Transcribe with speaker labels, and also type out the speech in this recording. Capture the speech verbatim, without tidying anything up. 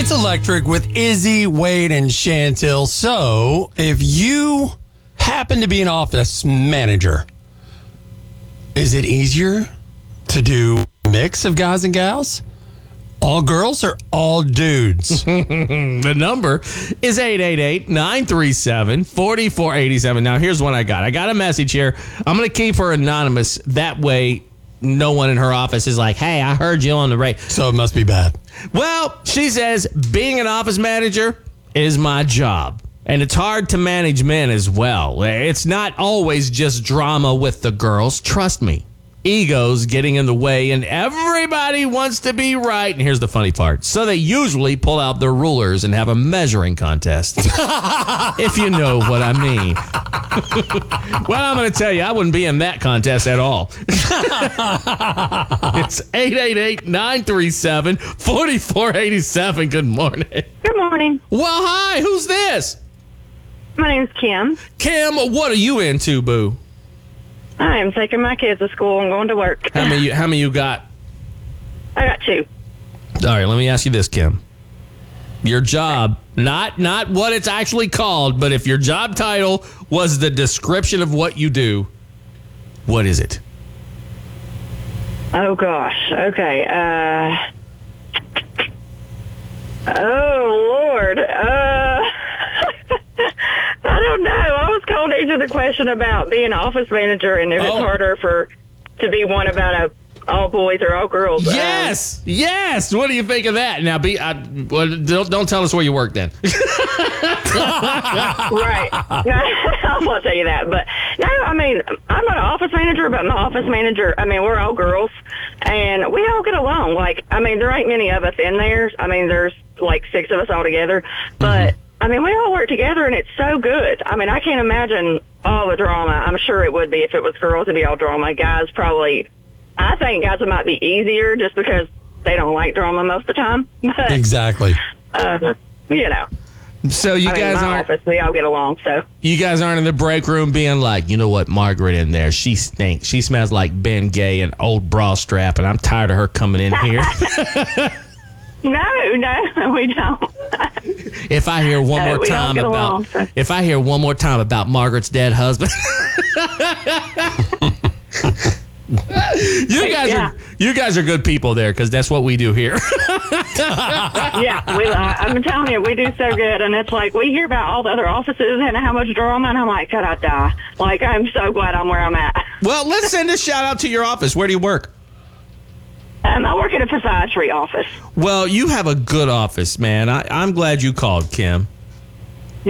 Speaker 1: It's Electric with Izzy, Wade, and Chantil. So, if you happen to be an office manager, is it easier to do a mix of guys and gals? All girls or all dudes?
Speaker 2: The number is eight eight eight, nine three seven, four four eight seven. Now, here's one I got. I got a message here. I'm going to keep her anonymous. That way, no one in her office is like, hey, I heard you on the radio.
Speaker 1: So it must be bad.
Speaker 2: Well, she says, being an office manager is my job. And it's hard to manage men as well. It's not always just drama with the girls. Trust me. Egos getting in the way, and everybody wants to be right. And here's the funny part. So they usually pull out their rulers and have a measuring contest. If you know what I mean. Well, I'm going to tell you, I wouldn't be in that contest at all. It's eight eight eight, nine three seven, four four eight seven. Good morning.
Speaker 3: Good morning.
Speaker 2: Well, hi. Who's this?
Speaker 3: My name's Kim.
Speaker 2: Kim, what are you into, boo?
Speaker 3: I am taking my kids to school and going to work.
Speaker 2: How many, how many you got?
Speaker 3: I got two.
Speaker 2: All right, let me ask you this, Kim. Your job, not not what it's actually called, but if your job title was the description of what you do, what is it?
Speaker 3: Oh, gosh. Okay. Uh, oh, Lord. Uh, I don't know. I was called to answer the question about being an office manager and if
Speaker 2: Oh.
Speaker 3: it's harder for to be one about a all boys or all girls.
Speaker 2: Yes, um, yes. What do you think of that? Now, be I, well, don't, don't tell us where you work then.
Speaker 3: Right. I won't tell you that. But no, I mean, I'm not an office manager, but my office manager, I mean, we're all girls, and we all get along. Like, I mean, there ain't many of us in there. I mean, there's like six of us all together. But, I mean, we all work together, and it's so good. I mean, I can't imagine all the drama. I'm sure it would be if it was girls, it'd be all drama. Guys probably, I think guys might be easier just because they don't like drama most of the time. But,
Speaker 1: Exactly.
Speaker 3: uh, you know.
Speaker 2: So you
Speaker 3: I mean,
Speaker 2: guys
Speaker 3: my
Speaker 2: aren't
Speaker 3: office, we all get along, so.
Speaker 2: you guys aren't in the break room being like, you know what, Margaret in there, she stinks. She smells like Ben Gay and old bra strap, and I'm tired of her coming in here.
Speaker 3: No, no, we don't.
Speaker 2: If I hear one
Speaker 3: No,
Speaker 2: more
Speaker 3: we don't
Speaker 2: time
Speaker 3: get
Speaker 2: about
Speaker 3: along, so.
Speaker 2: if I hear one more time about Margaret's dead husband. You guys
Speaker 3: Yeah.
Speaker 2: are you guys are good people there because that's what we do here.
Speaker 3: Yeah, we, uh, I'm telling you, we do so good. And it's like, we hear about all the other offices and how much drama, and I'm like, God, I die. Like, I'm so glad I'm where I'm at.
Speaker 2: Well, let's send a shout out to your office. Where do you work?
Speaker 3: Um, I work at a physiatry office.
Speaker 2: Well, you have a good office, man. I, I'm glad you called, Kim.